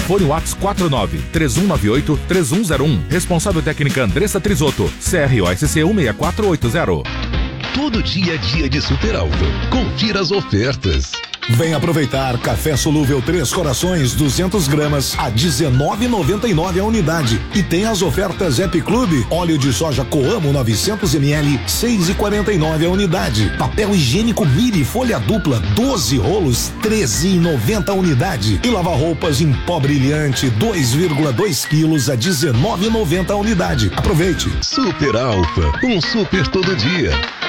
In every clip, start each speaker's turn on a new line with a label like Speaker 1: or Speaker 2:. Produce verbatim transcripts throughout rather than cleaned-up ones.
Speaker 1: Fone WhatsApp quatro nove três um nove oito três um zero um. Responsável técnica Andressa Trisotto. C R O S C um seis quatro oito zero.
Speaker 2: Todo dia é dia de Super Alto. Confira as ofertas.
Speaker 3: Vem aproveitar café solúvel Três Corações duzentas gramas a dezenove reais e noventa e nove a unidade. E tem as ofertas Happy Club, óleo de soja Coamo novecentos mililitros, seis reais e quarenta e nove a unidade. Papel higiênico Miri folha dupla, doze rolos, treze reais e noventa a unidade. E lava roupas em pó brilhante, dois vírgula dois quilos a dezenove reais e noventa a unidade. Aproveite.
Speaker 2: Super Alfa, um super todo dia.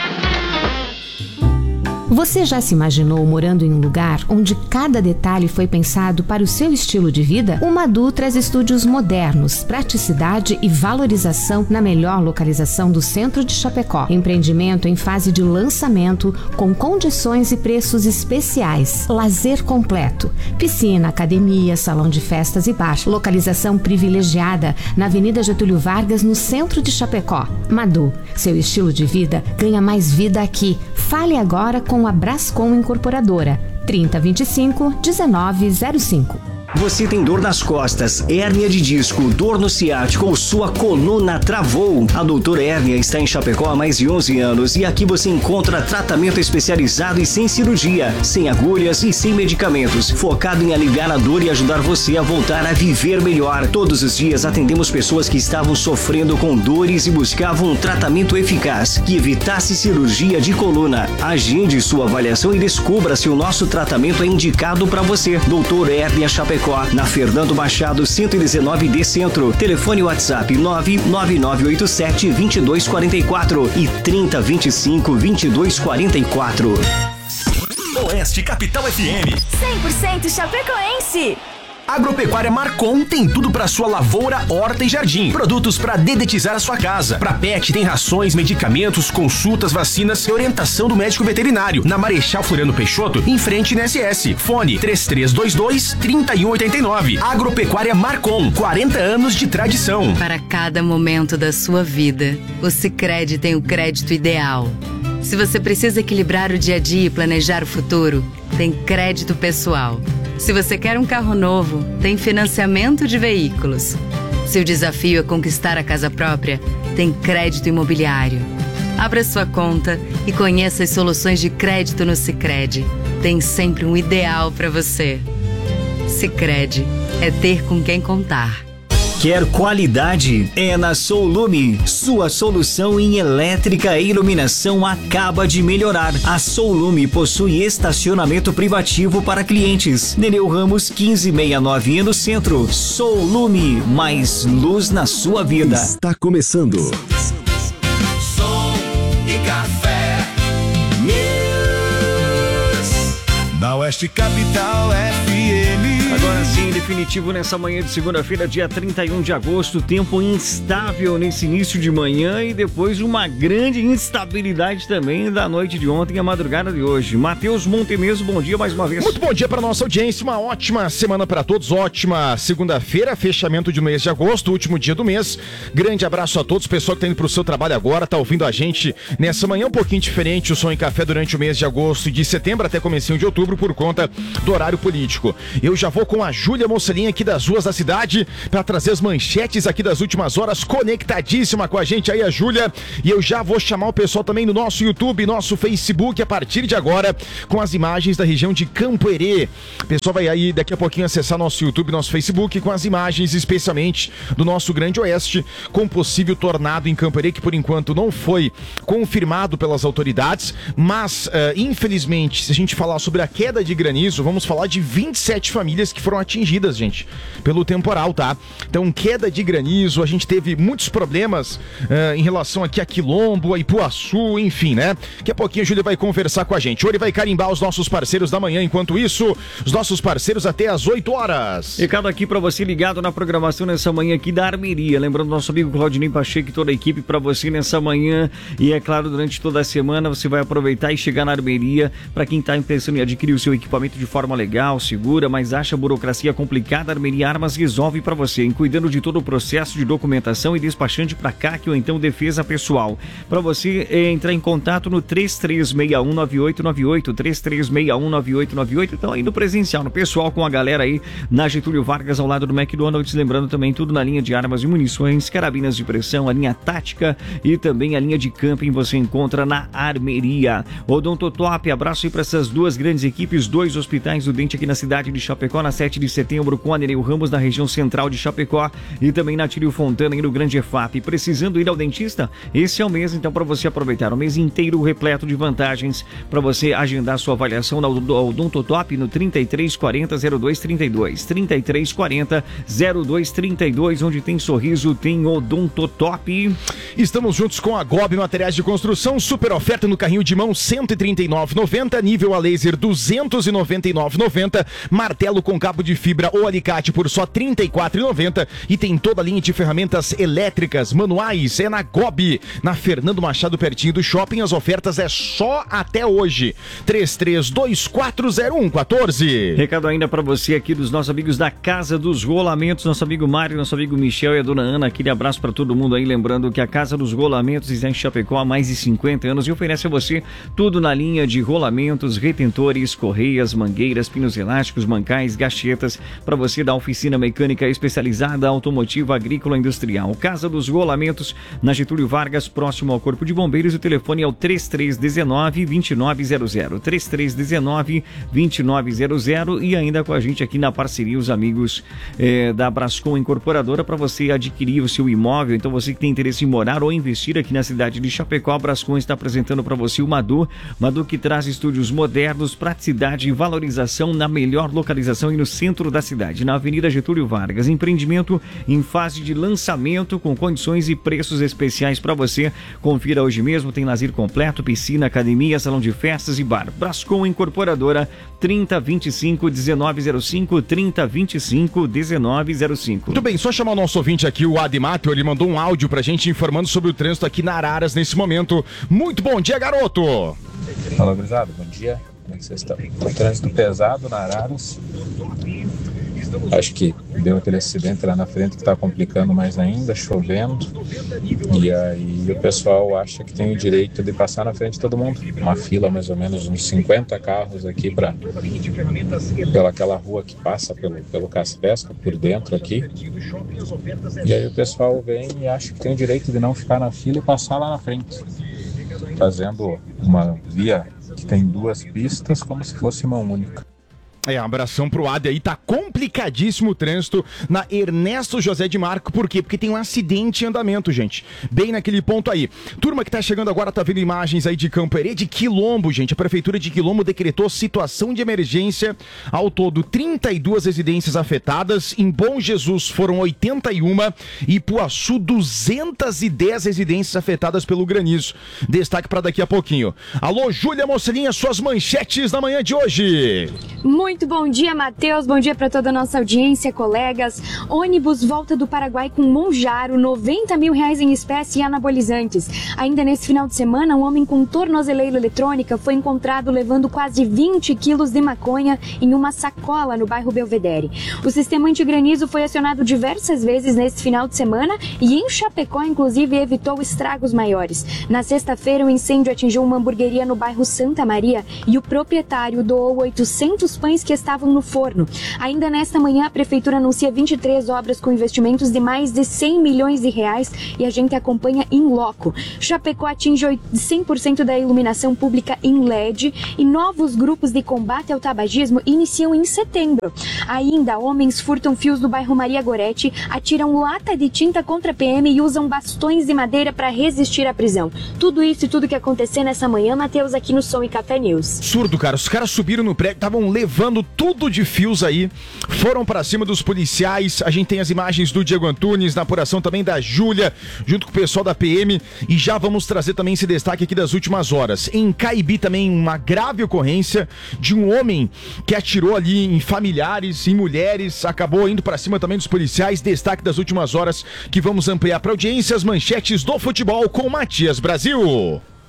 Speaker 4: Você já se imaginou morando em um lugar onde cada detalhe foi pensado para o seu estilo de vida? O Madu traz estúdios modernos, praticidade e valorização na melhor localização do centro de Chapecó. Empreendimento em fase de lançamento com condições e preços especiais. Lazer completo. Piscina, academia, salão de festas e bar. Localização privilegiada na Avenida Getúlio Vargas, no centro de Chapecó. Madu, seu estilo de vida ganha mais vida aqui. Fale agora com a Brascom Incorporadora, trinta, vinte e cinco, dezenove zero cinco.
Speaker 5: Você tem dor nas costas, hérnia de disco, dor no ciático ou sua coluna travou? A Doutora Hérnia está em Chapecó há mais de onze anos e aqui você encontra tratamento especializado e sem cirurgia, sem agulhas e sem medicamentos, focado em aliviar a dor e ajudar você a voltar a viver melhor. Todos os dias atendemos pessoas que estavam sofrendo com dores e buscavam um tratamento eficaz que evitasse cirurgia de coluna. Agende sua avaliação e descubra se o nosso tratamento é indicado para você. Doutora Hérnia Chapecó, na Fernando Machado cento e dezenove D Centro. Telefone WhatsApp nove nove nove oito sete dois dois quatro quatro e trinta, vinte e cinco, vinte e dois quarenta e quatro.
Speaker 6: Oeste Capital F M
Speaker 7: cem por cento chapecoense.
Speaker 6: Agropecuária Marcon tem tudo para sua lavoura, horta e jardim. Produtos para dedetizar a sua casa. Para pet tem rações, medicamentos, consultas, vacinas e orientação do médico veterinário. Na Marechal Floriano Peixoto, em frente na S S. Fone três três dois dois, três um oito nove. Agropecuária Marcon, quarenta anos de tradição.
Speaker 8: Para cada momento da sua vida, o Sicredi tem o crédito ideal. Se você precisa equilibrar o dia a dia e planejar o futuro, tem crédito pessoal. Se você quer um carro novo, tem financiamento de veículos. Se o desafio é conquistar a casa própria, tem crédito imobiliário. Abra sua conta e conheça as soluções de crédito no Sicredi. Tem sempre um ideal para você. Sicredi é ter com quem contar.
Speaker 5: Quer qualidade? É na Soulume. Sua solução em elétrica e iluminação acaba de melhorar. A Soulume possui estacionamento privativo para clientes. Nereu Ramos quinze sessenta e nove no centro. Soulume, mais luz na sua vida.
Speaker 2: Está começando.
Speaker 6: Som e café. News.
Speaker 9: Na Oeste Capital F M.
Speaker 10: Agora sim, definitivo nessa manhã de segunda-feira, dia trinta e um de agosto, tempo instável nesse início de manhã e depois uma grande instabilidade também da noite de ontem e a madrugada de hoje. Matheus Montemeso, bom dia mais uma vez.
Speaker 1: Muito bom dia para nossa audiência, uma ótima semana para todos, ótima segunda-feira, fechamento de mês de agosto, último dia do mês. Grande abraço a todos, pessoal que tá indo pro seu trabalho agora, tá ouvindo a gente nessa manhã um pouquinho diferente, o Som em Café durante o mês de agosto e de setembro até comecinho de outubro por conta do horário político. Eu já vou com a Júlia Mocelinha aqui das ruas da cidade para trazer as manchetes aqui das últimas horas, conectadíssima com a gente aí a Júlia, e eu já vou chamar o pessoal também no nosso YouTube, nosso Facebook a partir de agora com as imagens da região de Campo Herê. O pessoal vai aí daqui a pouquinho acessar nosso YouTube, nosso Facebook com as imagens especialmente do nosso Grande Oeste com possível tornado em Campo Herê, que por enquanto não foi confirmado pelas autoridades, mas uh, infelizmente se a gente falar sobre a queda de granizo, vamos falar de vinte e sete famílias que foram atingidas, gente, pelo temporal, tá? Então, queda de granizo, a gente teve muitos problemas uh, em relação aqui a Quilombo, a Ipuaçu, enfim, né? Daqui a pouquinho a Júlia vai conversar com a gente. Hoje vai carimbar os nossos parceiros da manhã, enquanto isso, os nossos parceiros até às oito horas.
Speaker 10: Recado aqui pra você ligado na programação nessa manhã aqui da Armeria. Lembrando nosso amigo Claudinei Pacheco e toda a equipe pra você nessa manhã. E é claro, durante toda a semana você vai aproveitar e chegar na Armeria pra quem tá pensando em adquirir o seu equipamento de forma legal, segura, mas acha a burocracia complicada complicada, a Armeria Armas resolve para você, em cuidando de todo o processo de documentação e despachante para C A C ou então defesa pessoal. Para você é, entrar em contato no três três seis um nove oito nove oito, três três seis um nove oito nove oito. Então aí no presencial, no pessoal, com a galera aí na Getúlio Vargas, ao lado do McDonald's. Lembrando também tudo na linha de armas e munições, carabinas de pressão, a linha tática e também a linha de camping você encontra na Armeria. Odontotop, abraço aí para essas duas grandes equipes, dois hospitais do dente aqui na cidade de Chapecó, na sete de setembro com a Nereu Ramos na região central de Chapecó e também na Tírio Fontana e no Grande E F A P. Precisando ir ao dentista? Esse é o mês então para você aproveitar o mês inteiro repleto de vantagens para você agendar sua avaliação na Odontotop no trinta e três quarenta, zero dois trinta e dois, trinta e três quarenta, zero dois trinta e dois, onde tem sorriso, tem Odontotop.
Speaker 1: Estamos juntos com a G O B Materiais de Construção, super oferta no carrinho de mão cento e trinta e nove reais e noventa centavos, nível a laser duzentos e noventa e nove reais e noventa centavos, martelo com cabo de fibra ou alicate por só trinta e quatro reais e noventa centavos e tem toda a linha de ferramentas elétricas, manuais, é na G O B, na Fernando Machado, pertinho do shopping. As ofertas é só até hoje. três três dois quatro zero um um quatro.
Speaker 10: Recado ainda para você aqui dos nossos amigos da Casa dos Rolamentos, nosso amigo Mário, nosso amigo Michel e a dona Ana. Aquele abraço para todo mundo aí, lembrando que a Casa dos Rolamentos está em Chapecó há mais de cinquenta anos e oferece a você tudo na linha de rolamentos, retentores, correias, mangueiras, pinos elásticos, mancais, gachetas, para você da oficina mecânica especializada, automotiva, agrícola, industrial. Casa dos Rolamentos, na Getúlio Vargas, próximo ao Corpo de Bombeiros. O telefone é o três três um nove, dois nove zero zero, três três um nove, dois nove zero zero. E ainda com a gente aqui na parceria os amigos eh, da Brascom Incorporadora, para você adquirir o seu imóvel. Então você que tem interesse em morar ou investir aqui na cidade de Chapecó, a Brascom está apresentando para você o Madu, Madu que traz estúdios modernos, praticidade e valorização na melhor localização e no centro da cidade, na Avenida Getúlio Vargas. Empreendimento em fase de lançamento com condições e preços especiais para você. Confira hoje mesmo, tem lazer completo, piscina, academia, salão de festas e bar. Brascom Incorporadora, trinta, vinte e cinco, dezenove zero cinco, trinta, vinte e cinco, dezenove zero cinco.
Speaker 1: Muito bem, só chamar o nosso ouvinte aqui, o Admato, ele mandou um áudio pra gente informando sobre o trânsito aqui na Araras nesse momento. Muito bom dia, garoto!
Speaker 11: Fala, gurizada, bom dia. Como é que vocês estão? Um trânsito pesado na Araras. Acho que deu aquele acidente lá na frente que está complicando mais ainda, chovendo. E aí o pessoal acha que tem o direito de passar na frente de todo mundo. Uma fila mais ou menos uns cinquenta carros aqui para pela aquela rua que passa pelo, pelo Caspesca, por dentro aqui. E aí o pessoal vem e acha que tem o direito de não ficar na fila e passar lá na frente, fazendo uma via que tem duas pistas como se fosse uma única.
Speaker 1: É, abração pro Adi aí, tá complicadíssimo o trânsito na Ernesto José de Marco. Por quê? Porque tem um acidente em andamento, gente, bem naquele ponto aí. Turma que tá chegando agora tá vendo imagens aí de Campo Herê, de Quilombo, gente. A Prefeitura de Quilombo decretou situação de emergência. Ao todo, trinta e duas residências afetadas. Em Bom Jesus foram oitenta e uma e Ipuaçu, duzentas e dez residências afetadas pelo granizo. Destaque pra daqui a pouquinho. Alô, Júlia Mocelinha, suas manchetes na manhã de hoje.
Speaker 12: Muito Muito bom dia, Matheus. Bom dia para toda a nossa audiência, colegas. Ônibus volta do Paraguai com Monjaro, noventa mil reais em espécie e anabolizantes. Ainda nesse final de semana, um homem com tornozeleira eletrônica foi encontrado levando quase vinte quilos de maconha em uma sacola no bairro Belvedere. O sistema antigranizo foi acionado diversas vezes nesse final de semana e em Chapecó, inclusive, evitou estragos maiores. Na sexta-feira, o incêndio atingiu uma hamburgueria no bairro Santa Maria e o proprietário doou oitocentos pães que estavam no forno. Ainda nesta manhã, a Prefeitura anuncia vinte e três obras com investimentos de mais de cem milhões de reais e a gente acompanha em loco. Chapecó atinge cem por cento da iluminação pública em L E D e novos grupos de combate ao tabagismo iniciam em setembro. Ainda, homens furtam fios do bairro Maria Goretti, atiram lata de tinta contra a P M e usam bastões de madeira para resistir à prisão. Tudo isso e tudo que acontecer nessa manhã, Matheus, aqui no Som e Café News.
Speaker 1: Surdo, cara. Os caras subiram no prédio, estavam levando tudo de fios aí, foram pra cima dos policiais. A gente tem as imagens do Diego Antunes, na apuração também da Júlia, junto com o pessoal da P M, e já vamos trazer também esse destaque aqui das últimas horas. Em Caibi também uma grave ocorrência de um homem que atirou ali em familiares, em mulheres, acabou indo pra cima também dos policiais. Destaque das últimas horas que vamos ampliar pra audiência, as manchetes do futebol com Matias Brasil.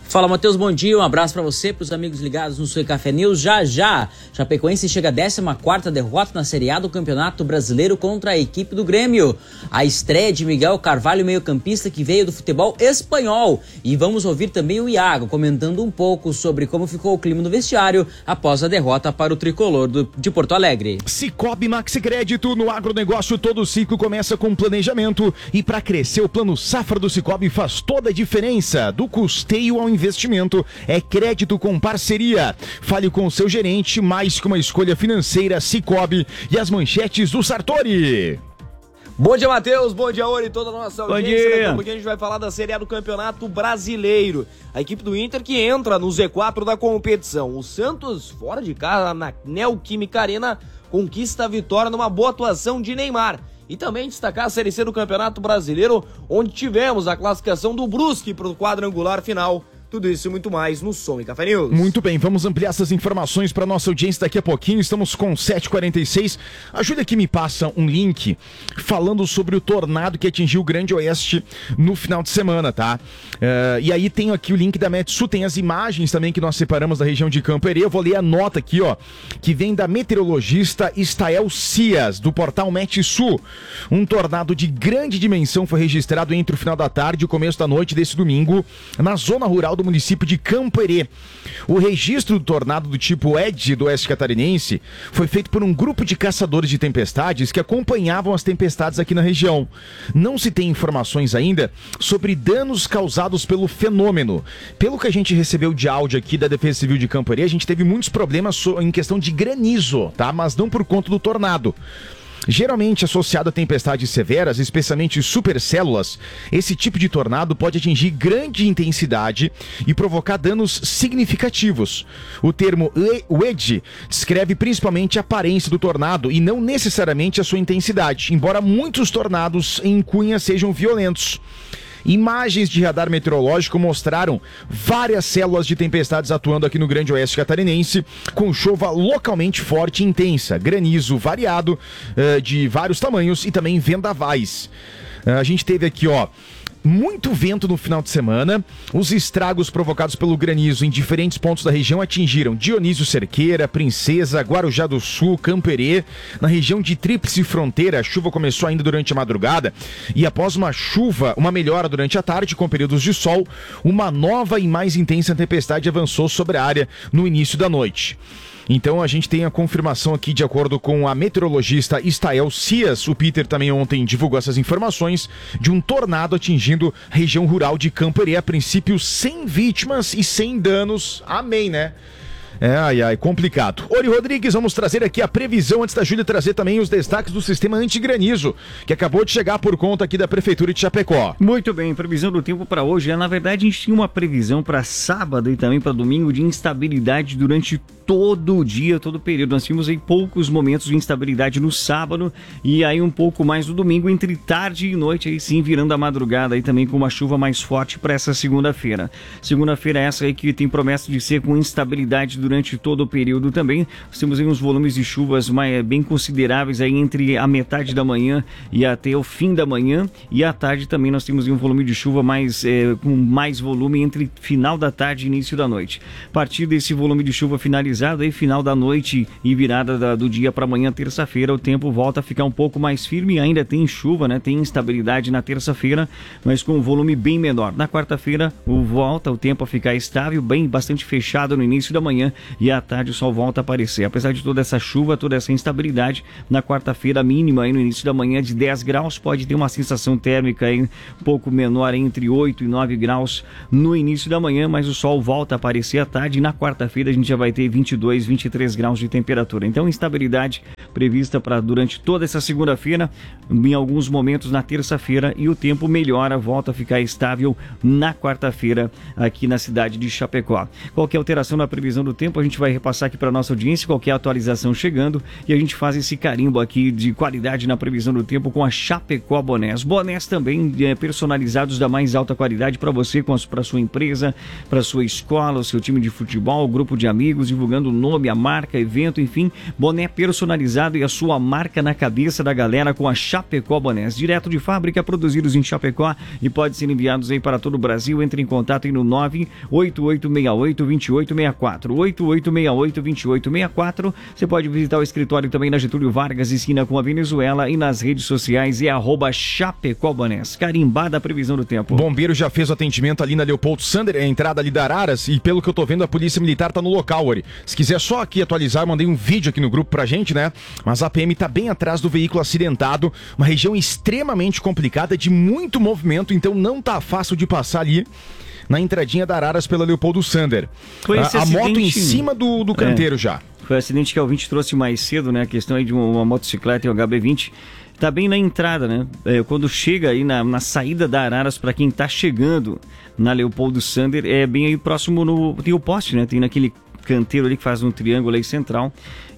Speaker 13: Fala, Matheus, bom dia, um abraço pra você, pros amigos ligados no Sul Café News. Já, já, Chapecoense chega à décima quarta derrota na Série A do Campeonato Brasileiro contra a equipe do Grêmio. A estreia de Miguel Carvalho, meio-campista que veio do futebol espanhol. E vamos ouvir também o Iago comentando um pouco sobre como ficou o clima no vestiário após a derrota para o tricolor do, de Porto Alegre.
Speaker 1: Cicobi Maxi Crédito, no agronegócio todo ciclo começa com planejamento e para crescer o plano Safra do Cicobi faz toda a diferença, do custeio ao investimento, é crédito com parceria. Fale com o seu gerente, mais que uma escolha financeira, Cicobi. E as manchetes do Sartori.
Speaker 14: Bom dia, Matheus. Bom dia, Ori, toda a nossa audiência.
Speaker 10: Daqui
Speaker 14: a pouquinho a gente vai falar da Série A do Campeonato Brasileiro. A equipe do Inter que entra no Z quatro da competição. O Santos, fora de casa, na Neoquímica Arena, conquista a vitória numa boa atuação de Neymar. E também destacar a Série C do Campeonato Brasileiro, onde tivemos a classificação do Brusque para o quadrangular final. Tudo isso e muito mais no Som e Café News.
Speaker 1: Muito bem, vamos ampliar essas informações para nossa audiência daqui a pouquinho. Estamos com sete e quarenta e seis. A Júlia que me passa um link falando sobre o tornado que atingiu o Grande Oeste no final de semana, tá? Uh, e aí tem aqui o link da Metsu, tem as imagens também que nós separamos da região de Campo Herê. Eu vou ler a nota aqui, ó, que vem da meteorologista Estael Cias, do portal Metsu. Um tornado de grande dimensão foi registrado entre o final da tarde e o começo da noite desse domingo, na zona rural do município de Campo Herê. O registro do tornado do tipo Ed do oeste catarinense foi feito por um grupo de caçadores de tempestades que acompanhavam as tempestades aqui na região. Não se tem informações ainda sobre danos causados pelo fenômeno. Pelo que a gente recebeu de áudio aqui da Defesa Civil de Campo Herê, a gente teve muitos problemas em questão de granizo, tá? Mas não por conta do tornado. Geralmente associado a tempestades severas, especialmente supercélulas, esse tipo de tornado pode atingir grande intensidade e provocar danos significativos. O termo W E D descreve principalmente a aparência do tornado e não necessariamente a sua intensidade, embora muitos tornados em Cunha sejam violentos. Imagens de radar meteorológico mostraram várias células de tempestades atuando aqui no Grande Oeste catarinense, com chuva localmente forte e intensa, granizo variado uh, de vários tamanhos e também vendavais. Uh, a gente teve aqui, ó, muito vento no final de semana. Os estragos provocados pelo granizo em diferentes pontos da região atingiram Dionísio Cerqueira, Princesa, Guarujá do Sul, Campo Herê. Na região de Tríplice Fronteira, a chuva começou ainda durante a madrugada e após uma chuva, uma melhora durante a tarde com períodos de sol, uma nova e mais intensa tempestade avançou sobre a área no início da noite. Então a gente tem a confirmação aqui de acordo com a meteorologista Estael Cias, o Peter também ontem divulgou essas informações, de um tornado atingindo a região rural de Campo Herê, a princípio sem vítimas e sem danos. Amém, né? É, ai, ai, complicado. Ori Rodrigues, vamos trazer aqui a previsão antes da Júlia trazer também os destaques do sistema antigranizo, que acabou de chegar por conta aqui da Prefeitura de Chapecó.
Speaker 10: Muito bem, previsão do tempo para hoje. Na verdade, a gente tinha uma previsão para sábado e também para domingo de instabilidade durante todo o dia, todo o período. Nós tínhamos aí poucos momentos de instabilidade no sábado e aí um pouco mais no domingo, entre tarde e noite, aí sim virando a madrugada aí também com uma chuva mais forte para essa segunda-feira. Segunda-feira essa aí que tem promessa de ser com instabilidade durante durante todo o período também. Nós temos aí uns volumes de chuvas mais, bem consideráveis aí entre a metade da manhã e até o fim da manhã, e à tarde também nós temos aí um volume de chuva mais, é, com mais volume entre final da tarde e início da noite. A partir desse volume de chuva finalizado aí, final da noite e virada da, do dia para amanhã, terça-feira, o tempo volta a ficar um pouco mais firme. Ainda tem chuva, né? Tem instabilidade na terça-feira, mas com um volume bem menor. Na quarta-feira, o volta o tempo a ficar estável, bem bastante fechado no início da manhã, e à tarde o sol volta a aparecer. Apesar de toda essa chuva, toda essa instabilidade, na quarta-feira mínima aí no início da manhã de dez graus, pode ter uma sensação térmica aí um pouco menor, entre oito e nove graus no início da manhã, mas o sol volta a aparecer à tarde e na quarta-feira a gente já vai ter vinte e dois, vinte e três graus de temperatura. Então instabilidade prevista para durante toda essa segunda-feira, em alguns momentos na terça-feira, e o tempo melhora, volta a ficar estável na quarta-feira aqui na cidade de Chapecó. Qualquer alteração na previsão do tempo tempo, a gente vai repassar aqui para nossa audiência qualquer atualização chegando e a gente faz esse carimbo aqui de qualidade na previsão do tempo com a Chapecó Bonés. Bonés também é, personalizados da mais alta qualidade para você, para sua empresa, para sua escola, o seu time de futebol, o grupo de amigos, divulgando o nome, a marca, evento, enfim, boné personalizado e a sua marca na cabeça da galera com a Chapecó Bonés. Direto de fábrica, produzidos em Chapecó e pode ser enviados aí para todo o Brasil. Entre em contato aí no nove oito oito seis oito, dois oito seis quatro, oito oito seis oito, dois oito seis quatro. Você pode visitar o escritório também na Getúlio Vargas, esquina com a Venezuela, e nas redes sociais é arroba Chapecó Bonés. Carimbada a previsão do tempo.
Speaker 1: Bombeiro já fez o atendimento ali na Leopoldo Sander, é a entrada ali da Araras, e pelo que eu tô vendo, a Polícia Militar tá no local, Ori. Se quiser só aqui atualizar, eu mandei um vídeo aqui no grupo pra gente, né? Mas a P M tá bem atrás do veículo acidentado, uma região extremamente complicada, de muito movimento, então não tá fácil de passar ali na entradinha da Araras pela Leopoldo Sander.
Speaker 10: Foi esse
Speaker 1: a, a
Speaker 10: acidente...
Speaker 1: moto em cima do, do canteiro é. já.
Speaker 10: Foi o acidente que a ouvinte trouxe mais cedo, né? A questão aí de uma, uma motocicleta e o H B vinte. Tá bem na entrada, né? É, quando chega aí na, na saída da Araras, para quem tá chegando na Leopoldo Sander, é bem aí próximo no... Tem o poste, né? Tem naquele canteiro ali que faz um triângulo aí central.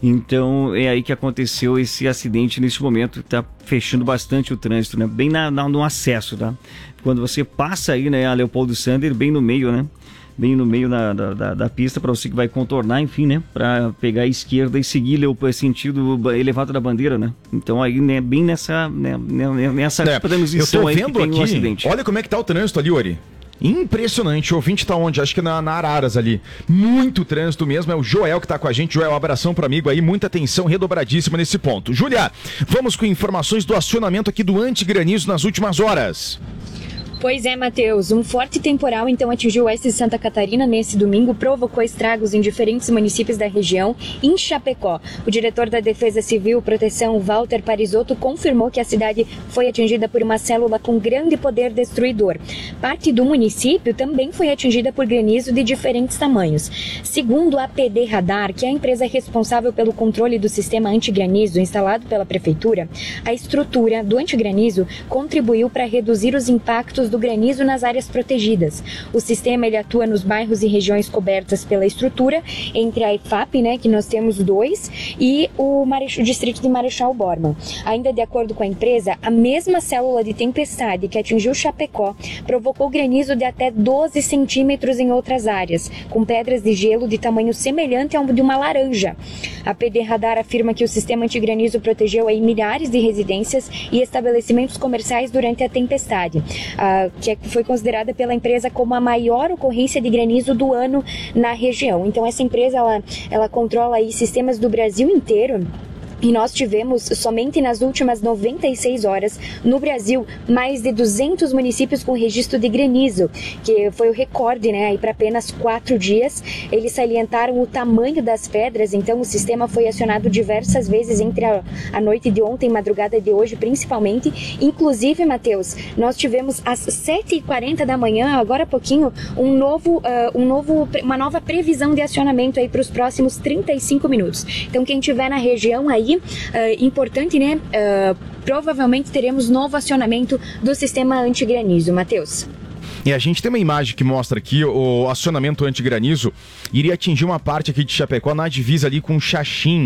Speaker 10: Então é aí que aconteceu esse acidente nesse momento. Tá fechando bastante o trânsito, né? Bem na, na, no acesso, tá? Quando você passa aí, né, a Leopoldo Sander, bem no meio, né? Bem no meio da, da, da pista, para você que vai contornar, enfim, né? Para pegar a esquerda e seguir o sentido elevado da bandeira, né? Então aí, né, bem nessa, né, nessa
Speaker 1: é,
Speaker 10: transição aí que tem
Speaker 1: aqui,
Speaker 10: um acidente.
Speaker 1: Olha como é que tá o trânsito ali, Ori. Impressionante, o ouvinte tá onde? Acho que na, na Araras ali. Muito trânsito mesmo, é o Joel que tá com a gente. Joel, um abração pro amigo aí, muita atenção redobradíssima nesse ponto. Júlia, vamos com informações do acionamento aqui do antigranizo nas últimas horas.
Speaker 12: Pois é, Matheus. Um forte temporal então atingiu o oeste de Santa Catarina nesse domingo, provocou estragos em diferentes municípios da região e em Chapecó. O diretor da Defesa Civil Proteção, Walter Parisotto, confirmou que a cidade foi atingida por uma célula com grande poder destruidor. Parte do município também foi atingida por granizo de diferentes tamanhos. Segundo a P D Radar, que é a empresa responsável pelo controle do sistema antigranizo instalado pela Prefeitura, a estrutura do antigranizo contribuiu para reduzir os impactos do granizo nas áreas protegidas. O sistema ele atua nos bairros e regiões cobertas pela estrutura, entre a EFAP, né, que nós temos dois, e o, Marech... o distrito de Marechal Bormann. Ainda de acordo com a empresa, a mesma célula de tempestade que atingiu Chapecó provocou granizo de até doze centímetros em outras áreas, com pedras de gelo de tamanho semelhante ao de uma laranja. A P D Radar afirma que o sistema antigranizo protegeu aí milhares de residências e estabelecimentos comerciais durante a tempestade. A que foi considerada pela empresa como a maior ocorrência de granizo do ano na região. Então essa empresa ela, ela controla aí sistemas do Brasil inteiro. E nós tivemos, somente nas últimas noventa e seis horas, no Brasil, mais de duzentos municípios com registro de granizo, que foi o recorde, né, aí para apenas quatro dias. Eles salientaram o tamanho das pedras, então o sistema foi acionado diversas vezes entre a, a noite de ontem e madrugada de hoje, principalmente. Inclusive, Matheus, nós tivemos às sete e quarenta da manhã, agora há pouquinho, um novo, uh, um novo, uma nova previsão de acionamento aí para os próximos trinta e cinco minutos. Então, quem estiver na região aí, Uh, importante, né? Uh, provavelmente teremos novo acionamento do sistema antigranizo, Matheus.
Speaker 1: E a gente tem uma imagem que mostra aqui o acionamento antigranizo iria atingir uma parte aqui de Chapecó na divisa ali com Xaxim,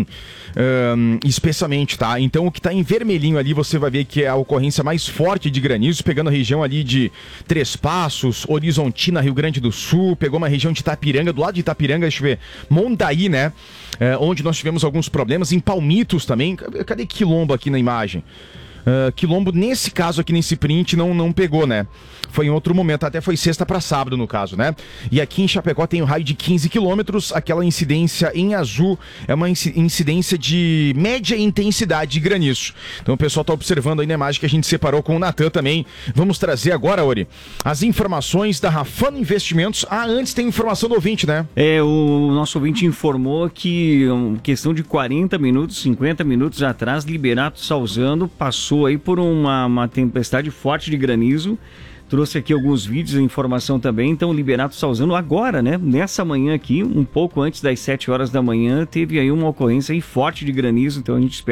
Speaker 1: um, especialmente, tá? Então o que tá em vermelhinho ali você vai ver que é a ocorrência mais forte de granizo, pegando a região ali de Três Passos, Horizontina, Rio Grande do Sul, pegou uma região de Itapiranga, do lado de Itapiranga, deixa eu ver, Mondaí, né? É, onde nós tivemos alguns problemas, em Palmitos também. Cadê Quilombo aqui na imagem? Uh, Quilombo, nesse caso aqui, nesse print, não, não pegou, né? Foi em outro momento, até foi sexta para sábado no caso, né? E aqui em Chapecó tem um raio de quinze quilômetros, aquela incidência em azul é uma incidência de média intensidade de granizo. Então o pessoal tá observando aí na imagem que a gente separou com o Natan também. Vamos trazer agora, Ori, as informações da Rafano Investimentos. Ah, antes tem informação do ouvinte, né?
Speaker 10: É, o nosso ouvinte informou que, um, questão de quarenta minutos, cinquenta minutos atrás, Liberato Salzano passou aí por uma, uma tempestade forte de granizo. Trouxe aqui alguns vídeos e informação também. Então, Liberato Salzano agora, né? Nessa manhã aqui, um pouco antes das sete horas da manhã, teve aí uma ocorrência aí forte de granizo. Então, a gente espera